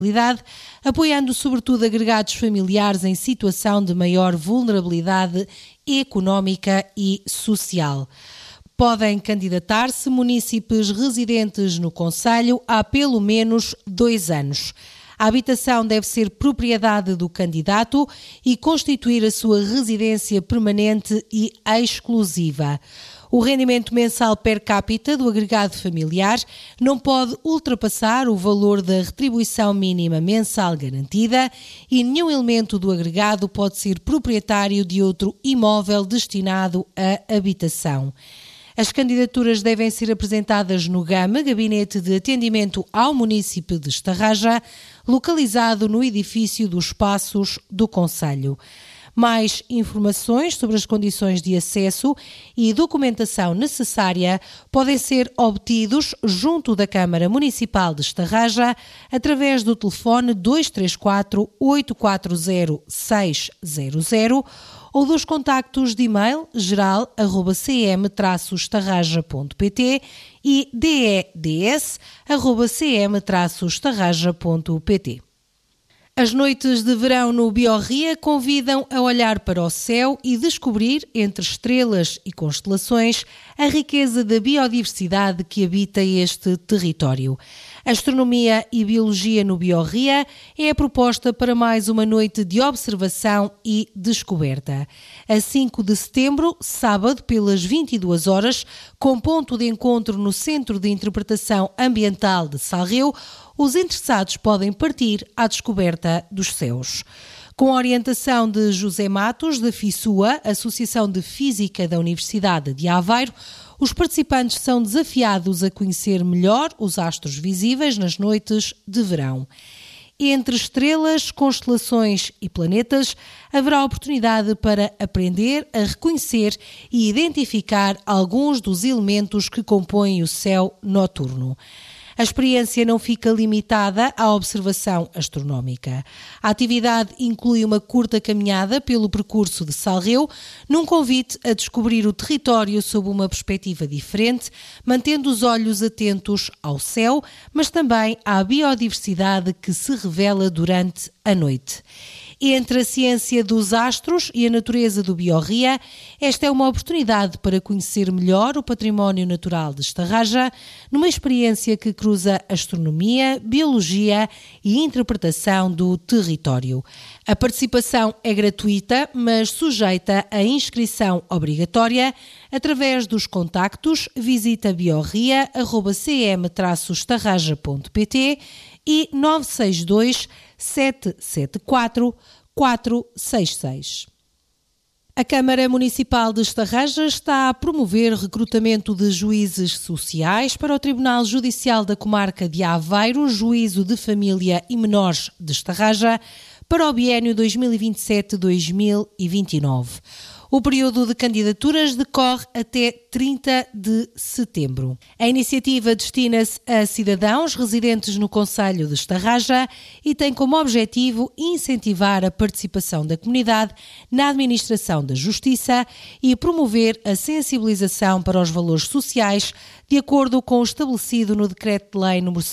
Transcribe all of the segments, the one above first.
apoiando sobretudo agregados familiares em situação de maior vulnerabilidade económica e social. Podem candidatar-se munícipes residentes no concelho há pelo menos 2 anos. A habitação deve ser propriedade do candidato e constituir a sua residência permanente e exclusiva. O rendimento mensal per capita do agregado familiar não pode ultrapassar o valor da retribuição mínima mensal garantida e nenhum elemento do agregado pode ser proprietário de outro imóvel destinado à habitação. As candidaturas devem ser apresentadas no GAM, Gabinete de Atendimento ao Munícipe de Estarraja, localizado no edifício dos Passos do concelho. Mais informações sobre as condições de acesso e documentação necessária podem ser obtidos junto da Câmara Municipal de Estarraja através do telefone 234 840 600 ou dos contactos de e-mail geral@cm-estarraja.pt e deds@cm-estarraja.pt. As noites de verão no Biorria convidam a olhar para o céu e descobrir, entre estrelas e constelações, a riqueza da biodiversidade que habita este território. Astronomia e Biologia no Biorria é a proposta para mais uma noite de observação e descoberta. A 5 de setembro, sábado, pelas 22 horas, com ponto de encontro no Centro de Interpretação Ambiental de Salreu, os interessados podem partir à descoberta dos céus. Com a orientação de José Matos, da FISUA, Associação de Física da Universidade de Aveiro, os participantes são desafiados a conhecer melhor os astros visíveis nas noites de verão. Entre estrelas, constelações e planetas, haverá oportunidade para aprender a reconhecer e identificar alguns dos elementos que compõem o céu noturno. A experiência não fica limitada à observação astronómica. A atividade inclui uma curta caminhada pelo percurso de Salreu, num convite a descobrir o território sob uma perspectiva diferente, mantendo os olhos atentos ao céu, mas também à biodiversidade que se revela durante a noite. Entre a ciência dos astros e a natureza do Biorria, esta é uma oportunidade para conhecer melhor o património natural de Estarraja, numa experiência que cruza astronomia, biologia e interpretação do território. A participação é gratuita, mas sujeita a inscrição obrigatória através dos contactos visita biorria@cm-estarraja.pt e 962 774 466. A Câmara Municipal de Estarraja está a promover recrutamento de juízes sociais para o Tribunal Judicial da Comarca de Aveiro, Juízo de Família e Menores de Estarraja, para o biénio 2027-2029. O período de candidaturas decorre até 30 de setembro. A iniciativa destina-se a cidadãos residentes no concelho de Estarraja e tem como objetivo incentivar a participação da comunidade na administração da justiça e promover a sensibilização para os valores sociais, de acordo com o estabelecido no Decreto-Lei nº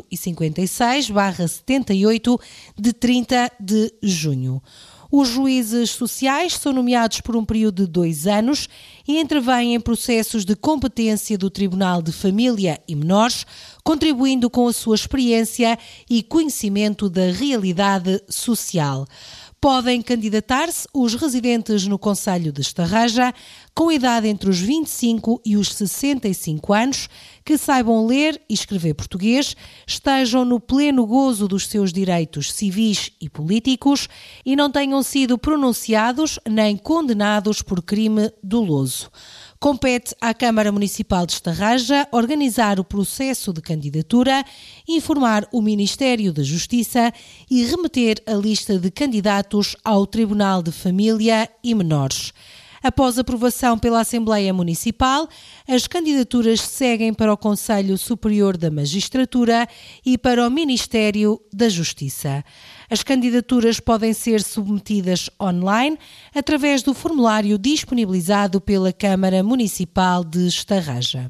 156/78, de 30 de junho. Os juízes sociais são nomeados por um período de 2 anos e intervêm em processos de competência do Tribunal de Família e Menores, contribuindo com a sua experiência e conhecimento da realidade social. Podem candidatar-se os residentes no concelho de Estarraja com idade entre os 25 e os 65 anos, que saibam ler e escrever português, estejam no pleno gozo dos seus direitos civis e políticos e não tenham sido pronunciados nem condenados por crime doloso. Compete à Câmara Municipal de Estarraja organizar o processo de candidatura, informar o Ministério da Justiça e remeter a lista de candidatos ao Tribunal de Família e Menores. Após aprovação pela Assembleia Municipal, as candidaturas seguem para o Conselho Superior da Magistratura e para o Ministério da Justiça. As candidaturas podem ser submetidas online através do formulário disponibilizado pela Câmara Municipal de Estarraja.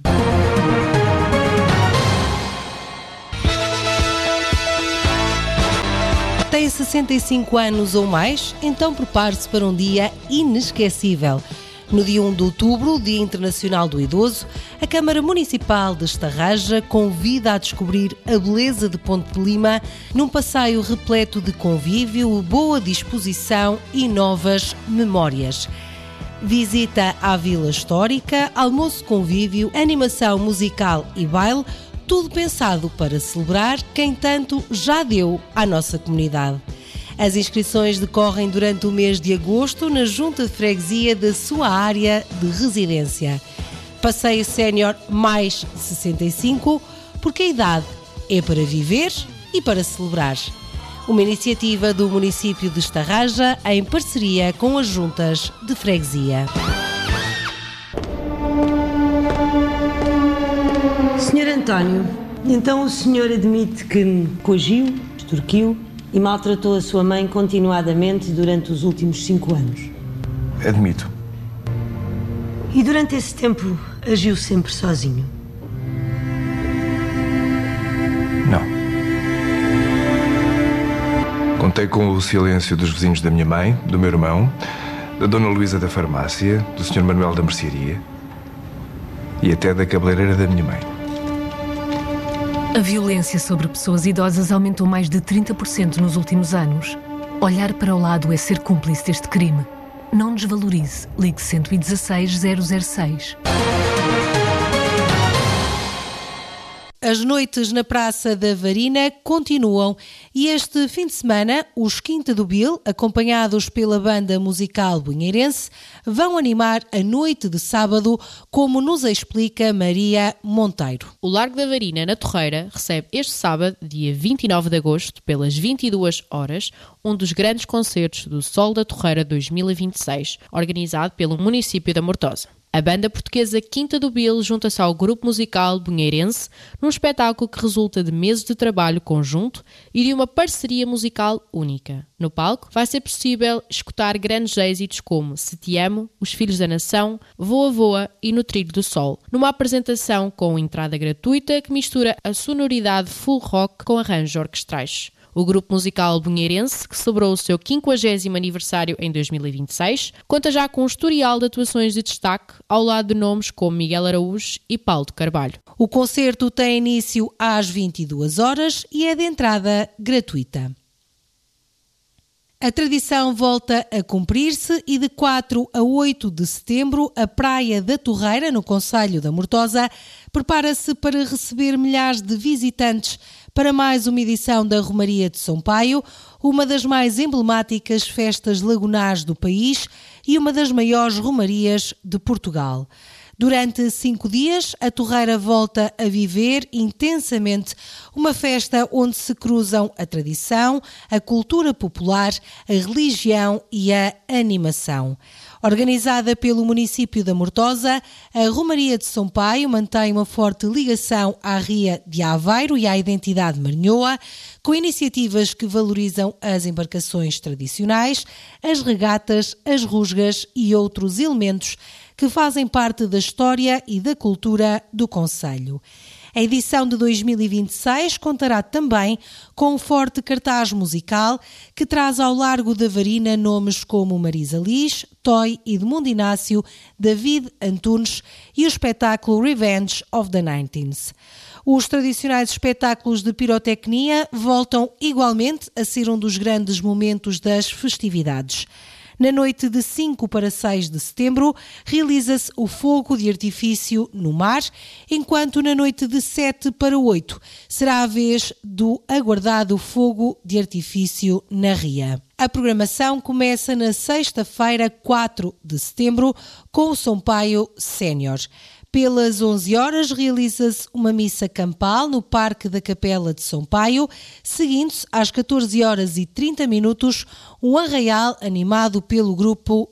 Tem 65 anos ou mais? Então prepare-se para um dia inesquecível. No dia 1 de outubro, Dia Internacional do Idoso, a Câmara Municipal de Estarraja convida a descobrir a beleza de Ponte de Lima num passeio repleto de convívio, boa disposição e novas memórias. Visita à Vila Histórica, almoço convívio, animação musical e baile, tudo pensado para celebrar quem tanto já deu à nossa comunidade. As inscrições decorrem durante o mês de agosto na Junta de Freguesia da sua área de residência. Passeio Sénior mais 65, porque a idade é para viver e para celebrar. Uma iniciativa do município de Estarraja em parceria com as juntas de freguesia. Sr. António, então o senhor admite que me coagiu, extorquiu e maltratou a sua mãe continuadamente durante os últimos 5 anos? Admito. E durante esse tempo agiu sempre sozinho? Não. Contei com o silêncio dos vizinhos da minha mãe, do meu irmão, da Dona Luísa da farmácia, do Sr. Manuel da mercearia e até da cabeleireira da minha mãe. A violência sobre pessoas idosas aumentou mais de 30% nos últimos anos. Olhar para o lado é ser cúmplice deste crime. Não desvalorize. Ligue 116 006. As noites na Praça da Varina continuam e este fim de semana os Quinta do Bil, acompanhados pela banda musical bunheirense, vão animar a noite de sábado, como nos explica Maria Monteiro. O Largo da Varina, na Torreira, recebe este sábado, dia 29 de agosto, pelas 22 horas, um dos grandes concertos do Sol da Torreira 2026, organizado pelo município da Mortosa. A banda portuguesa Quinta do Bil junta-se ao grupo musical bunheirense num espetáculo que resulta de meses de trabalho conjunto e de uma parceria musical única. No palco vai ser possível escutar grandes êxitos como Se Te Amo, Os Filhos da Nação, Voa Voa e No Trilho do Sol, numa apresentação com entrada gratuita que mistura a sonoridade full rock com arranjos orquestrais. O grupo musical bunheirense, que celebrou o seu 50º aniversário em 2026, conta já com um historial de atuações de destaque ao lado de nomes como Miguel Araújo e Paulo de Carvalho. O concerto tem início às 22 horas e é de entrada gratuita. A tradição volta a cumprir-se e de 4 a 8 de setembro a Praia da Torreira, no concelho da Mortosa, prepara-se para receber milhares de visitantes para mais uma edição da Romaria de São Paio, uma das mais emblemáticas festas lagunares do país e uma das maiores romarias de Portugal. Durante 5 dias, a Torreira volta a viver intensamente uma festa onde se cruzam a tradição, a cultura popular, a religião e a animação. Organizada pelo município da Mortosa, a Romaria de São Paio mantém uma forte ligação à Ria de Aveiro e à identidade marinhoa, com iniciativas que valorizam as embarcações tradicionais, as regatas, as rusgas e outros elementos que fazem parte da história e da cultura do concelho. A edição de 2026 contará também com um forte cartaz musical que traz ao Largo da Varina nomes como Marisa Liz, Toy, Edmundo Inácio, David Antunes e o espetáculo Revenge of the 19th. Os tradicionais espetáculos de pirotecnia voltam igualmente a ser um dos grandes momentos das festividades. Na noite de 5 para 6 de setembro, realiza-se o fogo de artifício no mar, enquanto na noite de 7 para 8 será a vez do aguardado fogo de artifício na Ria. A programação começa na sexta-feira, 4 de setembro, com o São Paio Sénior. Pelas 11 horas realiza-se uma missa campal no Parque da Capela de São Paio, seguindo-se às 14 horas e 30 minutos um arraial animado pelo grupo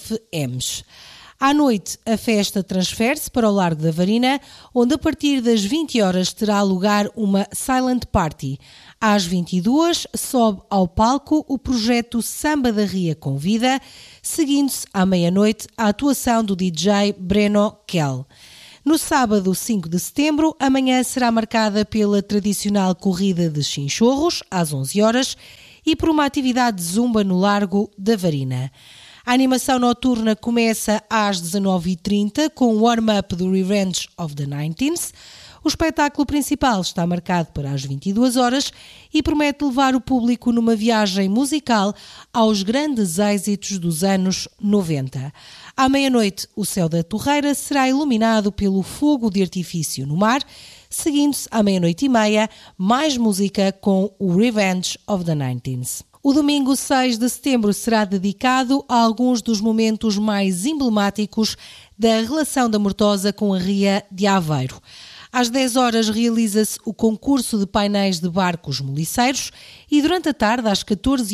FMs. À noite, a festa transfere-se para o Largo da Varina, onde a partir das 20 horas terá lugar uma Silent Party. Às 22 sobe ao palco o projeto Samba da Ria Convida, seguindo-se à meia-noite a atuação do DJ Breno Kell. No sábado, 5 de setembro, a manhã será marcada pela tradicional corrida de chinchorros, às 11 horas, e por uma atividade de zumba no Largo da Varina. A animação noturna começa às 19h30 com o warm-up do Revenge of the 19th. O espetáculo principal está marcado para as 22 horas e promete levar o público numa viagem musical aos grandes êxitos dos anos 90. À meia-noite, o céu da Torreira será iluminado pelo fogo de artifício no mar, seguindo-se à 00h30 mais música com o Revenge of the 19th. O domingo 6 de setembro será dedicado a alguns dos momentos mais emblemáticos da relação da Mortosa com a Ria de Aveiro. Às 10 horas realiza-se o concurso de painéis de barcos moliceiros e durante a tarde, às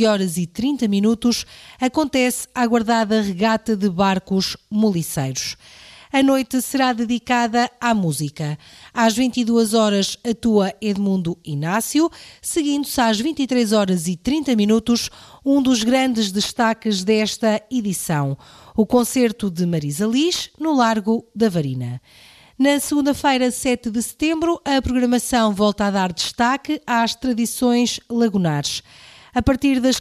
14h30, acontece a aguardada regata de barcos moliceiros. A noite será dedicada à música. Às 22 horas atua Edmundo Inácio, seguindo-se às 23h30 um dos grandes destaques desta edição, o concerto de Marisa Liz no Largo da Varina. Na segunda-feira, 7 de setembro, a programação volta a dar destaque às tradições lagunares. A partir das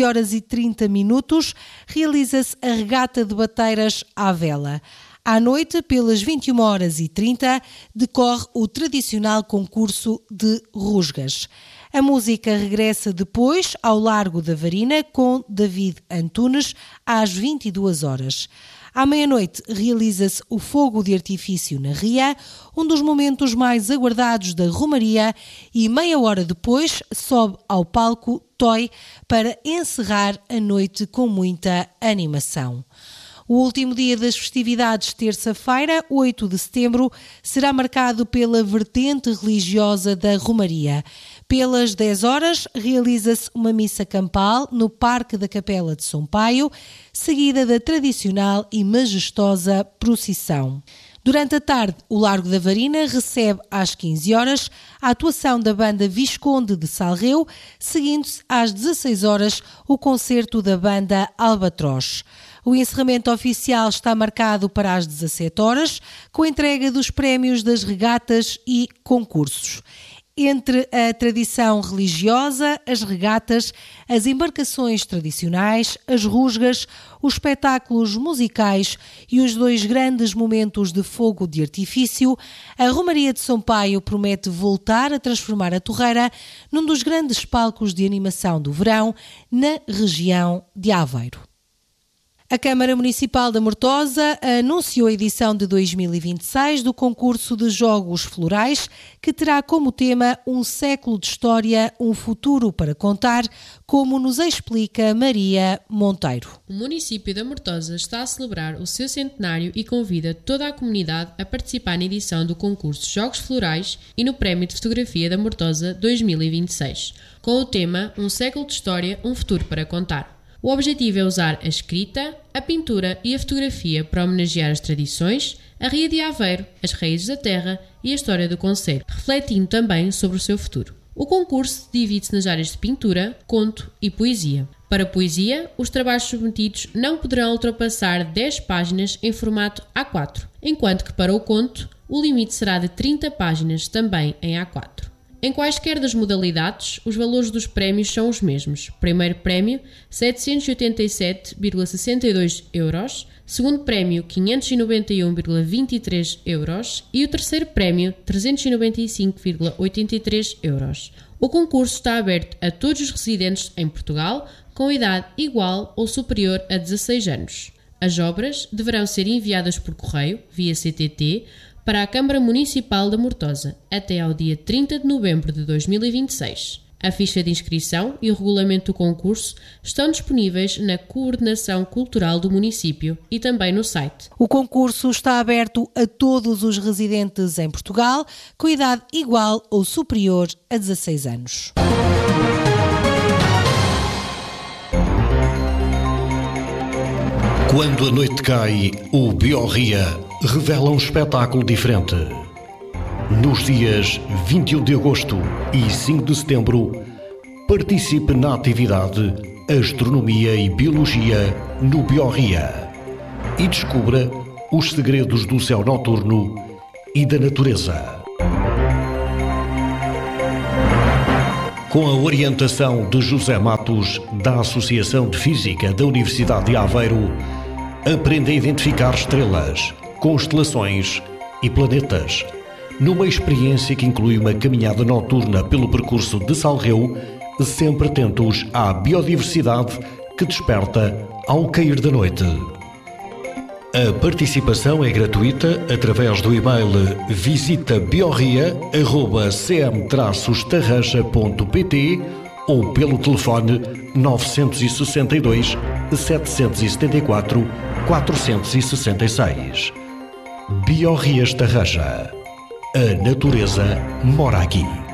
14h30, realiza-se a regata de bateiras à vela. À noite, pelas 21h30, decorre o tradicional concurso de rusgas. A música regressa depois ao Largo da Varina com David Antunes às 22 horas. À meia-noite realiza-se o fogo de artifício na Ria, um dos momentos mais aguardados da Romaria, e meia hora depois sobe ao palco Toy para encerrar a noite com muita animação. O último dia das festividades, terça-feira, 8 de setembro, será marcado pela vertente religiosa da Romaria. Pelas 10 horas, realiza-se uma missa campal no Parque da Capela de São Paio, seguida da tradicional e majestosa procissão. Durante a tarde, o Largo da Varina recebe às 15 horas a atuação da banda Visconde de Salreu, seguindo-se às 16 horas o concerto da banda Albatroz. O encerramento oficial está marcado para as 17 horas, com a entrega dos prémios das regatas e concursos. Entre a tradição religiosa, as regatas, as embarcações tradicionais, as rusgas, os espetáculos musicais e os dois grandes momentos de fogo de artifício, a Romaria de São Paio promete voltar a transformar a Torreira num dos grandes palcos de animação do verão na região de Aveiro. A Câmara Municipal da Mortosa anunciou a edição de 2026 do concurso de Jogos Florais, que terá como tema Um século de história, um futuro para contar, como nos explica Maria Monteiro. O município da Mortosa está a celebrar o seu centenário e convida toda a comunidade a participar na edição do concurso Jogos Florais e no Prémio de Fotografia da Mortosa 2026, com o tema Um século de história, um futuro para contar. O objetivo é usar a escrita, a pintura e a fotografia para homenagear as tradições, a Ria de Aveiro, as raízes da terra e a história do concelho, refletindo também sobre o seu futuro. O concurso divide-se nas áreas de pintura, conto e poesia. Para a poesia, os trabalhos submetidos não poderão ultrapassar 10 páginas em formato A4, enquanto que para o conto, o limite será de 30 páginas também em A4. Em quaisquer das modalidades, os valores dos prémios são os mesmos. Primeiro prémio, 787,62 euros. Segundo prémio, 591,23 euros. E o terceiro prémio, 395,83 euros. O concurso está aberto a todos os residentes em Portugal com idade igual ou superior a 16 anos. As obras deverão ser enviadas por correio, via CTT, para a Câmara Municipal da Mortosa, até ao dia 30 de novembro de 2026. A ficha de inscrição e o regulamento do concurso estão disponíveis na Coordenação Cultural do município e também no site. O concurso está aberto a todos os residentes em Portugal, com idade igual ou superior a 16 anos. Quando a noite cai, o Biorria revela um espetáculo diferente. Nos dias 21 de agosto e 5 de setembro, participe na atividade Astronomia e Biologia no Biorria e descubra os segredos do céu noturno e da natureza. Com a orientação de José Matos, da Associação de Física da Universidade de Aveiro, aprende a identificar estrelas, constelações e planetas, numa experiência que inclui uma caminhada noturna pelo percurso de Salreu, sempre atentos à biodiversidade que desperta ao cair da noite. A participação é gratuita através do e-mail visitabiorria@cm-estarracha.pt ou pelo telefone 962 774 466. Biorria Estarracha. A natureza mora aqui.